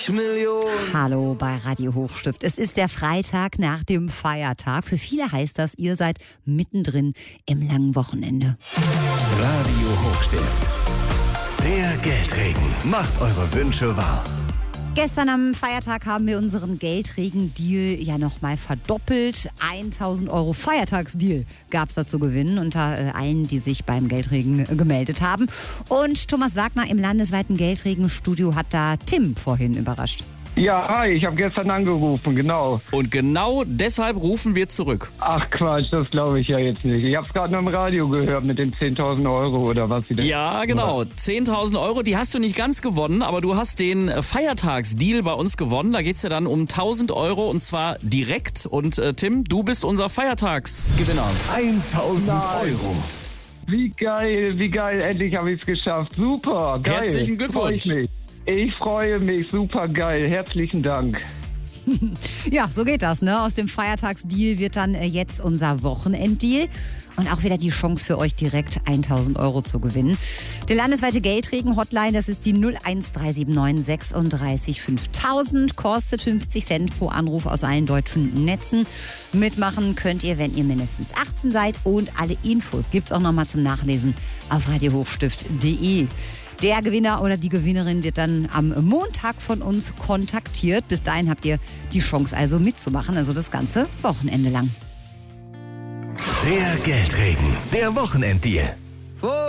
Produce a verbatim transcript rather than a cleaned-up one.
Millionen. Hallo bei Radio Hochstift. Es ist der Freitag nach dem Feiertag. Für viele heißt das, ihr seid mittendrin im langen Wochenende. Radio Hochstift. Der Geldregen macht eure Wünsche wahr. Gestern am Feiertag haben wir unseren Geldregen-Deal ja nochmal verdoppelt. tausend Euro Feiertagsdeal gab es da zu gewinnen unter äh, allen, die sich beim Geldregen äh, gemeldet haben. Und Thomas Wagner im landesweiten Geldregen-Studio hat da Tim vorhin überrascht. Ja, hi, ich habe gestern angerufen, genau. Und genau deshalb rufen wir zurück. Ach Quatsch, das glaube ich ja jetzt nicht. Ich habe es gerade noch im Radio gehört mit den zehntausend Euro oder was sie da... Ja, genau. zehntausend Euro, die hast du nicht ganz gewonnen, aber du hast den Feiertagsdeal bei uns gewonnen. Da geht es ja dann um tausend Euro und zwar direkt. Und äh, Tim, du bist unser Feiertagsgewinner. tausend Euro. Wie geil, wie geil, endlich habe ich es geschafft. Super, geil. Herzlichen Glückwunsch. Freu ich mich. Ich freue mich, super geil. Herzlichen Dank. Ja, so geht das, ne? Aus dem Feiertagsdeal wird dann äh, jetzt unser Wochenenddeal. Und auch wieder die Chance für euch direkt tausend Euro zu gewinnen. Die landesweite Geldregen-Hotline, das ist die null eins drei sieben neun sechsunddreißig fünftausend, kostet fünfzig Cent pro Anruf aus allen deutschen Netzen. Mitmachen könnt ihr, wenn ihr mindestens achtzehn seid, und alle Infos gibt's auch nochmal zum Nachlesen auf radio hochstift punkt de. Der Gewinner oder die Gewinnerin wird dann am Montag von uns kontaktiert. Bis dahin habt ihr die Chance also mitzumachen, also das ganze Wochenende lang. Der Geldregen, der Wochenenddeal.